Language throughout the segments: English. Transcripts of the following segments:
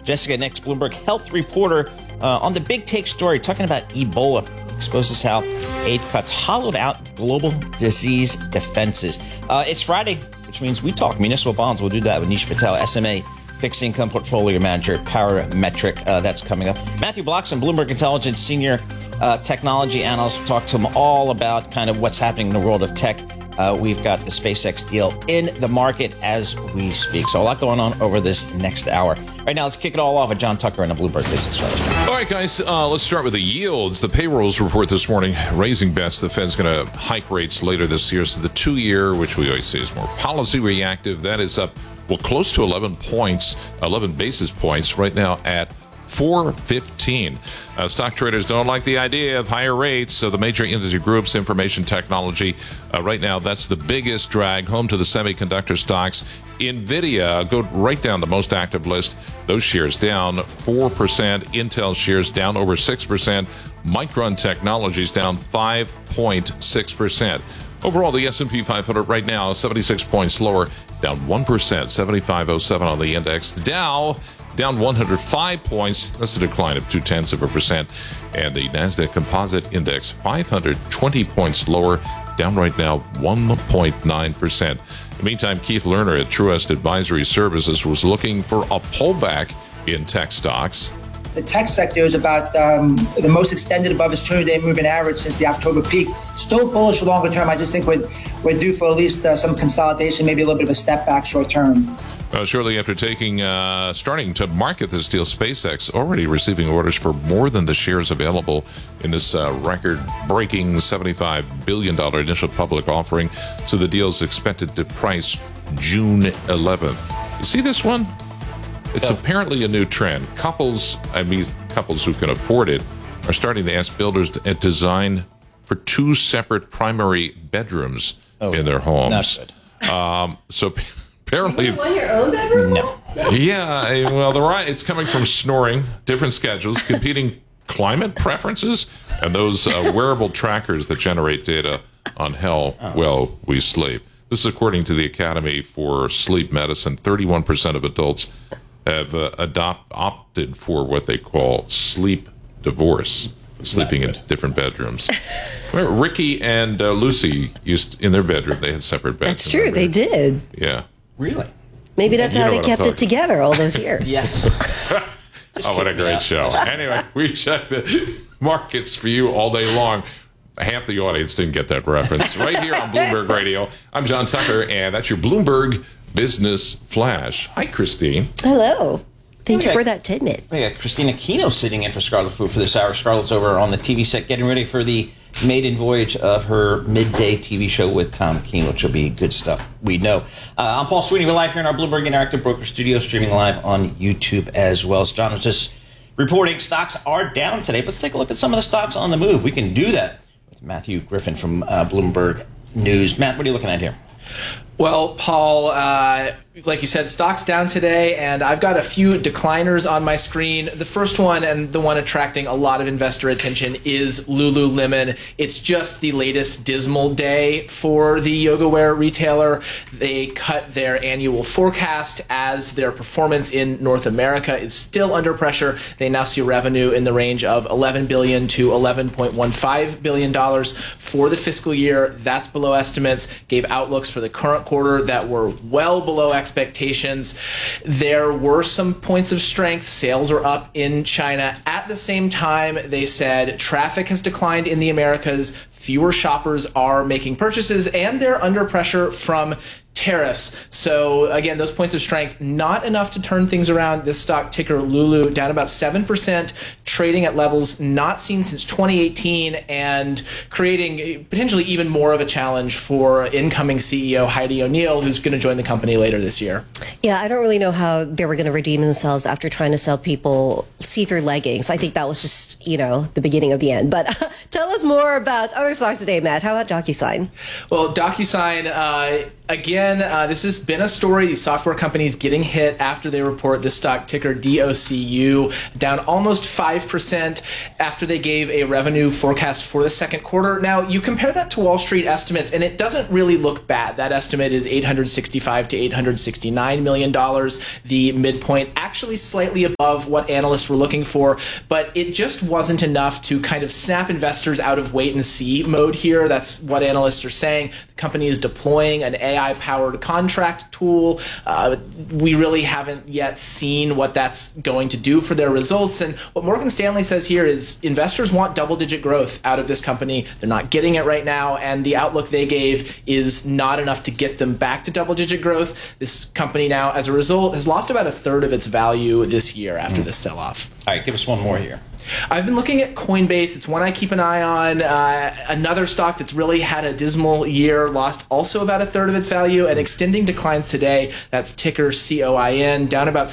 Jessica Nix, Bloomberg health reporter, on the big take story, talking about Ebola. Exposes how aid cuts hollowed out global disease defenses. It's Friday, which means we talk municipal bonds. We'll do that with Nish Patel, SMA Fixed Income Portfolio Manager, Parametric. That's coming up. Matthew Blockson, Bloomberg Intelligence Senior Technology Analyst. We'll talk to him all about kind of what's happening in the world of tech. We've got the SpaceX deal in the market as we speak. So a lot going on over this next hour. Right now, let's kick it all off with John Tucker and the Bloomberg Business Flash. All right, guys, let's start with the yields. The payrolls report this morning raising bets. The Fed's going to hike rates later this year. So the 2-year, which we always say is more policy reactive, that is up, well, close to 11 basis points right now at 415. Stock traders don't like the idea of higher rates, so the major industry groups, information technology, right now that's the biggest drag home to the semiconductor stocks. NVIDIA, go right down the most active list. Those shares down 4%. Intel shares down over 6%. Micron Technologies down 5.6%. Overall, the S&P 500 right now 76 points lower, down 1%, 7507 on the index. The Dow down 105 points. That's a decline of 0.2%. And the NASDAQ Composite Index 520 points lower, down right now 1.9%. In the meantime, Keith Lerner at Truist Advisory Services was looking for a pullback in tech stocks. The tech sector is about the most extended above its 200-day moving average since the October peak. Still bullish longer term. I just think we're due for at least some consolidation, maybe a little bit of a step back short term. Shortly after starting to market this deal, SpaceX already receiving orders for more than the shares available in this record-breaking $75 billion initial public offering. So the deal is expected to price June 11th. You see this one? It's apparently a new trend. Couples who can afford it are starting to ask builders to design for 2 separate primary bedrooms in their homes. Not good. So apparently, you want your own bedroom? No. Yeah, well, it's coming from snoring, different schedules, competing climate preferences, and those wearable trackers that generate data on how well we sleep. This is according to the Academy for Sleep Medicine. 31% of adults have opted for what they call sleep divorce, sleeping in different bedrooms. Ricky and Lucy in their bedroom, they had separate beds. That's true, they did. Yeah. Really? Maybe that's how they kept it together all those years. Yes. Oh, what a great show. Anyway, we checked the markets for you all day long. Half the audience didn't get that reference. Right here on Bloomberg Radio, I'm John Tucker, and that's your Bloomberg Business Flash. Hi, Christine. Hello. Thank you for that tidbit. We got Christina Aquino sitting in for Scarlet Fu for this hour. Scarlett's over on the TV set getting ready for the maiden voyage of her midday TV show with Tom Keene, which will be good stuff, we know. I'm Paul Sweeney. We're live here in our Bloomberg Interactive Broker Studio, streaming live on YouTube as well. As John was just reporting, stocks are down today. Let's take a look at some of the stocks on the move. We can do that with Matthew Griffin from Bloomberg News. Matt, what are you looking at here? Well, Paul, like you said, stocks down today, and I've got a few decliners on my screen. The first one, and the one attracting a lot of investor attention, is Lululemon. It's just the latest dismal day for the yoga wear retailer. They cut their annual forecast as their performance in North America is still under pressure. They now see revenue in the range of $11 billion to $11.15 billion for the fiscal year. That's below estimates. Gave outlooks for the current quarter that were well below expectations. There were some points of strength. Sales are up in China. At the same time, they said traffic has declined in the Americas. Fewer shoppers are making purchases, and they're under pressure from tariffs. So again, those points of strength, not enough to turn things around. This stock, ticker Lulu, down about 7%, trading at levels not seen since 2018, and creating potentially even more of a challenge for incoming CEO Heidi O'Neill, who's going to join the company later this year. Yeah, I don't really know how they were going to redeem themselves after trying to sell people see-through leggings. I think that was just, the beginning of the end. But tell us more about other stocks today, Matt. How about DocuSign? Well, DocuSign Again, this has been a story. These software companies getting hit after they report. This stock, ticker DOCU, down almost 5% after they gave a revenue forecast for the second quarter. Now, you compare that to Wall Street estimates, and it doesn't really look bad. That estimate is $865 to $869 million. The midpoint actually slightly above what analysts were looking for, but it just wasn't enough to kind of snap investors out of wait-and-see mode here. That's what analysts are saying. The company is deploying an AI-powered contract tool. We really haven't yet seen what that's going to do for their results. And what Morgan Stanley says here is investors want double-digit growth out of this company. They're not getting it right now, and the outlook they gave is not enough to get them back to double-digit growth. This company now, as a result, has lost about a third of its value this year after this sell-off. All right, give us one more here. I've been looking at Coinbase. It's one I keep an eye on. Another stock that's really had a dismal year, lost also about a third of its value and extending declines today. That's ticker COIN, down about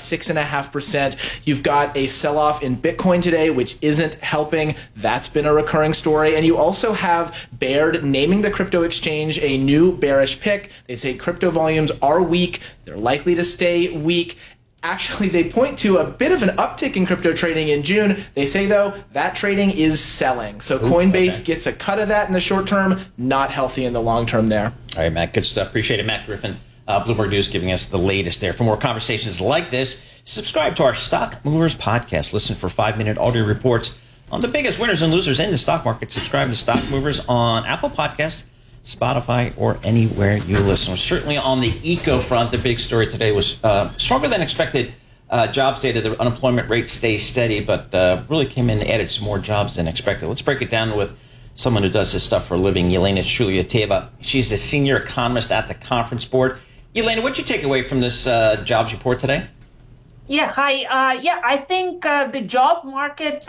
6.5%. You've got a sell-off in Bitcoin today, which isn't helping. That's been a recurring story. And you also have Baird naming the crypto exchange a new bearish pick. They say crypto volumes are weak. They're likely to stay weak. Actually, they point to a bit of an uptick in crypto trading in June. They say, though, that trading is selling. So Coinbase gets a cut of that in the short term, not healthy in the long term there. All right, Matt, good stuff. Appreciate it. Matt Griffin, Bloomberg News, giving us the latest there. For more conversations like this, subscribe to our Stock Movers podcast. Listen for 5-minute audio reports on the biggest winners and losers in the stock market. Subscribe to Stock Movers on Apple Podcasts, Spotify, or anywhere you listen. Certainly on the eco front, the big story today was stronger than expected jobs data. The unemployment rate stays steady, but really came in and added some more jobs than expected. Let's break it down with someone who does this stuff for a living, Yelena Shulyatyeva. She's the senior economist at the Conference Board. Yelena, what did you take away from this jobs report today? Yeah, hi. I think the job market,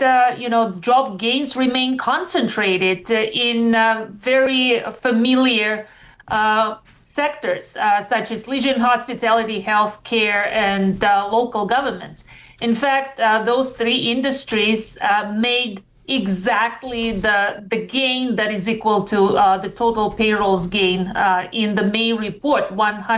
job gains remain concentrated in very familiar sectors, such as leisure and hospitality, healthcare, and local governments. In fact, those three industries made exactly the gain that is equal to the total payrolls gain in the May report,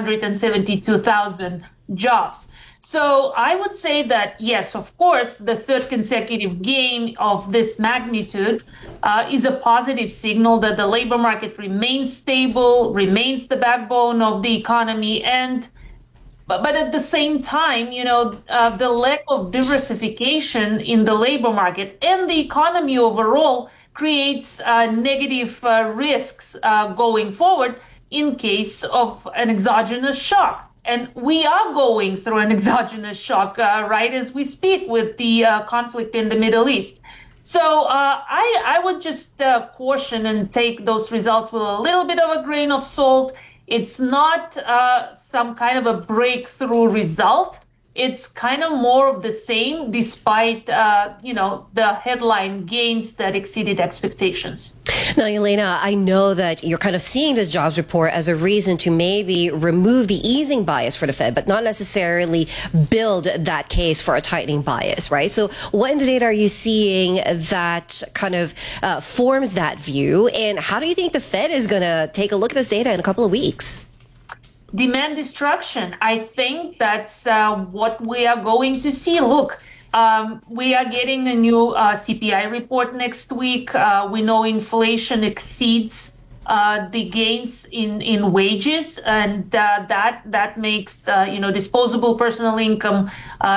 172,000 jobs. So I would say that, yes, of course, the third consecutive gain of this magnitude is a positive signal that the labor market remains stable, remains the backbone of the economy. But at the same time, the lack of diversification in the labor market and the economy overall creates negative risks going forward in case of an exogenous shock. And we are going through an exogenous shock right as we speak with the conflict in the Middle East. So I would just caution and take those results with a little bit of a grain of salt. It's not some kind of a breakthrough result. It's kind of more of the same, despite the headline gains that exceeded expectations. Now, Yelena, I know that you're kind of seeing this jobs report as a reason to maybe remove the easing bias for the Fed, but not necessarily build that case for a tightening bias, right? So what in the data are you seeing that kind of forms that view? And how do you think the Fed is going to take a look at this data in a couple of weeks? Demand destruction. I think that's what we are going to see. Look, we are getting a new CPI report next week. We know inflation exceeds the gains in wages, and that makes disposable personal income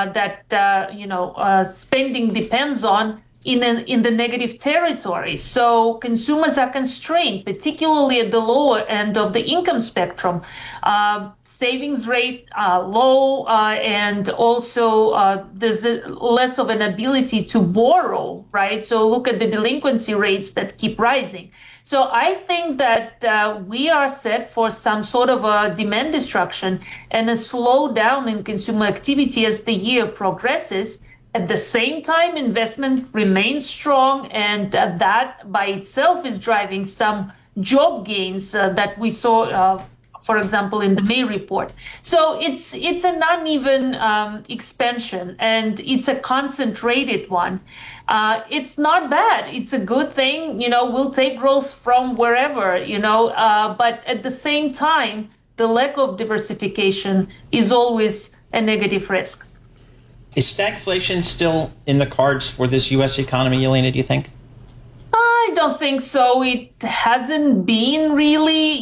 that spending depends on in the negative territory. So consumers are constrained, particularly at the lower end of the income spectrum. Savings rate low, and also there's less of an ability to borrow, right? So look at the delinquency rates that keep rising. So I think that we are set for some sort of a demand destruction and a slowdown in consumer activity as the year progresses. At the same time, investment remains strong, and that by itself is driving some job gains that we saw, for example, in the May report. So it's an uneven expansion, and it's a concentrated one. It's not bad. It's a good thing. We'll take growth from wherever, but at the same time, the lack of diversification is always a negative risk. Is stagflation still in the cards for this U.S. economy, Elena, do you think? I don't think so. It hasn't been really,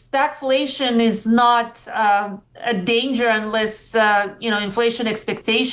stagflation is not a danger unless, inflation expectations